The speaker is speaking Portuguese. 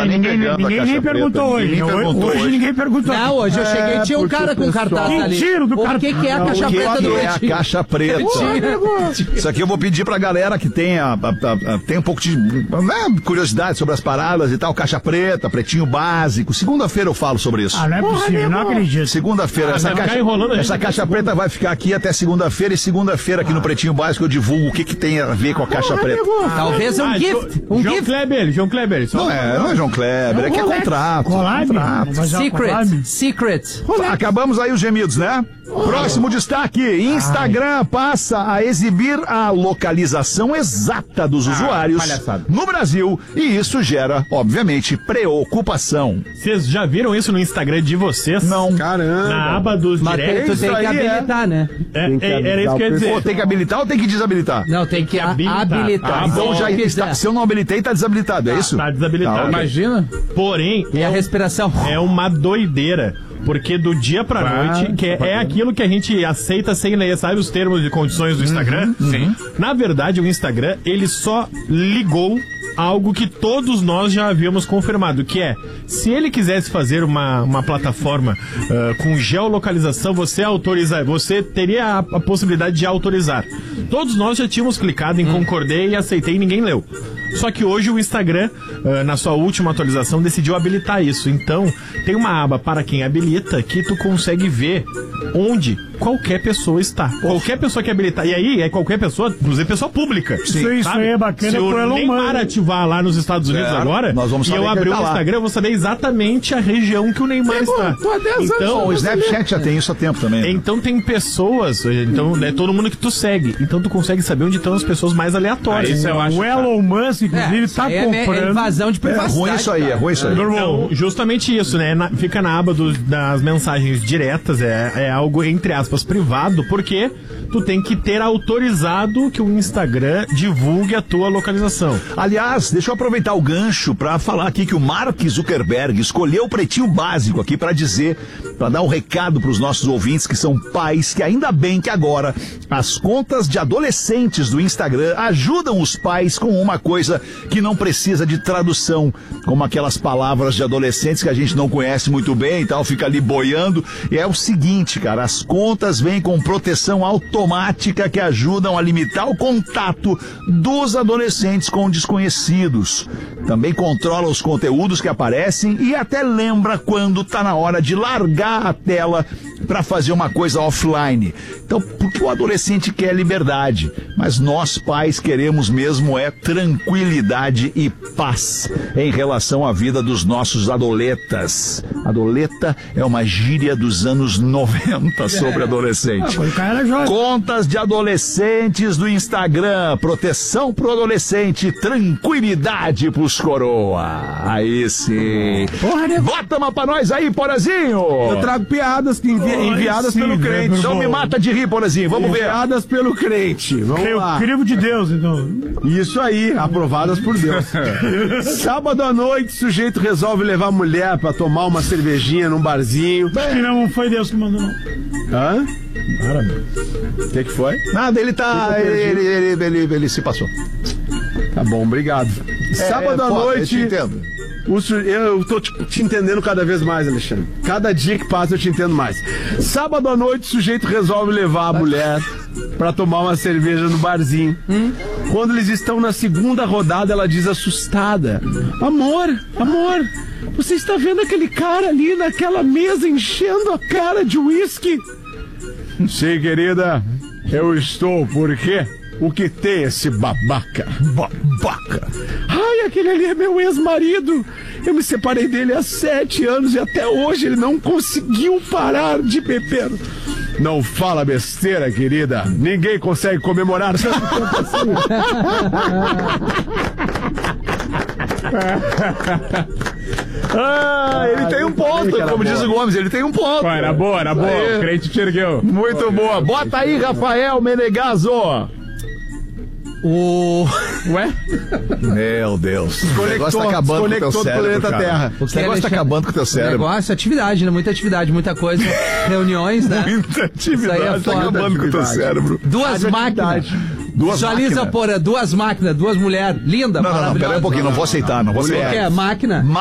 ninguém nem perguntou hoje. Hoje ninguém perguntou. Não, hoje eu cheguei e tinha um cara com cartaz ali. Tiro do O que é a caixa preta do O que é a caixa preta? Isso aqui eu vou pedir pra galera que tem um pouco de curiosidade sobre as paradas e tal. Caixa preta, pretinho básico. Segunda-feira eu falo sobre isso. Não é possível, não acredito. Segunda-feira, essa caixa preta vai ficar aqui até segunda-feira. E segunda-feira aqui no Pretinho Básico eu divulgo o que tem a ver com a caixa preta. Talvez um gift. João Kleber. Não é João Kleber, é que é contrato. Secret. Acabamos aí os gemidos, né? Próximo destaque: Instagram passa a exibir a localização exata dos usuários no Brasil e isso gera, obviamente, preocupação. Vocês já viram isso no Instagram de vocês? Não. Caramba. Na aba dos directs. Tu tem que habilitar, né? Era isso que eu ia dizer. Tem que habilitar ou tem que desabilitar? Não, tem que habilitar. Então já está, se eu não habilitei, tá desabilitado, é isso? Tá desabilitado. Imagina. Porém, E a respiração? é uma doideira. Porque do dia pra noite, que é aquilo que a gente aceita sem ler, sabe os termos e condições do Instagram? Sim. Na verdade, o Instagram, ele só ligou algo que todos nós já havíamos confirmado, que é, se ele quisesse fazer uma plataforma com geolocalização, você teria a possibilidade de autorizar. Todos nós já tínhamos clicado em concordei e aceitei e ninguém leu. Só que hoje o Instagram, na sua última atualização, decidiu habilitar isso. Então, tem uma aba para quem habilita que tu consegue ver onde qualquer pessoa está. Qualquer pessoa que habilitar. E aí, é qualquer pessoa, inclusive pessoa pública. Isso aí é bacana. Se o Neymar ativar lá nos Estados Unidos agora, nós vamos e eu abrir o Instagram, eu vou saber exatamente a região que o Neymar está. Então, o Snapchat já tem isso há tempo também. Então tem pessoas, então é todo mundo que tu segue. Então tu consegue saber onde estão as pessoas mais aleatórias. Isso eu acho. O Elon Musk, inclusive, tá comprando. É invasão de privacidade. Ruim isso aí, é ruim isso aí. Então, justamente isso, né? Fica na aba das mensagens diretas, é algo, entre aspas, privado, porque tu tem que ter autorizado que o Instagram divulgue a tua localização. Aliás, deixa eu aproveitar o gancho para falar aqui que o Mark Zuckerberg escolheu o Pretinho Básico aqui para dar um recado para os nossos ouvintes que são pais, que ainda bem que agora as contas de adolescentes do Instagram ajudam os pais com uma coisa que não precisa de tradução, como aquelas palavras de adolescentes que a gente não conhece muito bem e tal, fica ali boiando. E é o seguinte, cara, as contas vêm com proteção automática que ajudam a limitar o contato dos adolescentes com desconhecidos. Também controla os conteúdos que aparecem e até lembra quando tá na hora de largar a tela para fazer uma coisa offline. Então, porque o adolescente quer liberdade, mas nós pais queremos mesmo é tranquilidade e paz em relação à vida dos nossos adoletas. Adoleta é uma gíria dos anos 90 sobre adolescente. Contas de adolescentes do Instagram, proteção pro adolescente, tranquilidade pros coroa. Aí sim. Bota uma pra nós aí, Porazinho. Eu trago piadas que enviadas pelo crente. Então me mata de rir, Porazinho. Vamos ver. Enviadas pelo crente. Vamos lá. Crivo de Deus, então. Isso aí, aprovadas por Deus. Sábado à noite, sujeito resolve levar a mulher pra tomar uma cervejinha num barzinho. Acho que não foi Deus que mandou, não. Hã? O que foi? Nada, ele tá. Ele se passou. Tá bom, obrigado. Sábado à noite. Eu te entendo. Eu tô te entendendo cada vez mais, Alexandre. Cada dia que passa eu te entendo mais. Sábado à noite, o sujeito resolve levar a mulher pra tomar uma cerveja no barzinho. Quando eles estão na segunda rodada, ela diz assustada: Amor, você está vendo aquele cara ali naquela mesa enchendo a cara de uísque? Sim, querida, eu estou. Por quê? O que tem esse babaca? Babaca! Ai, aquele ali é meu ex-marido. Eu me separei dele há 7 anos e até hoje ele não conseguiu parar de beber. Não fala besteira, querida. Ninguém consegue comemorar tanto tempo assim. Ele tem um ponto, como diz o Gomes, ele tem um ponto. Era boa. O crente te ergueu. Muito boa. Bota aí, Rafael Menegaso. Ué? Meu Deus. O negócio tá acabando com o teu cérebro, planeta Terra. O negócio tá acabando com o teu cérebro. Negócio, atividade, né? Muita atividade, muita coisa. Reuniões, né? Muita atividade, tá acabando com o teu cérebro. Duas máquinas. Visualiza, porra, 2 máquinas, 2 mulheres. Linda, maravilhosa. Não, pera um pouquinho, não vou aceitar. Você quer máquina?